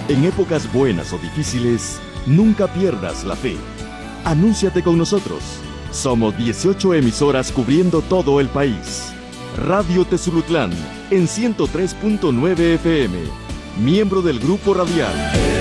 En épocas buenas o difíciles, nunca pierdas la fe. Anúnciate con nosotros. Somos 18 emisoras cubriendo todo el país. Radio Tezulutlán en 103.9 FM. Miembro del Grupo Radial.